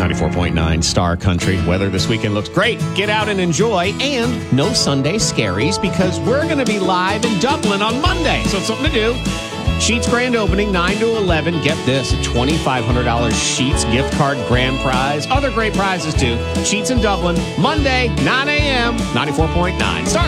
94.9 Star Country. Weather this weekend looks great. Get out and enjoy. And no Sunday scaries because we're going to be live in Dublin on Monday. So it's something to do. Sheetz grand opening, 9 to 11. Get this, a $2,500 Sheetz gift card grand prize. Other great prizes too. Sheetz in Dublin, Monday, 9 a.m., 94.9 Star